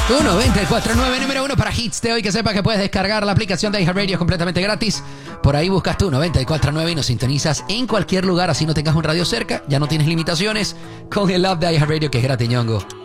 Tu 94.9, número 1 para hits de hoy. Que sepa que puedes descargar la aplicación de iHeartRadio completamente gratis. Por ahí buscas tu 94.9 y nos sintonizas en cualquier lugar. Así no tengas un radio cerca, ya no tienes limitaciones con el app de iHeartRadio, que es gratis, ñongo.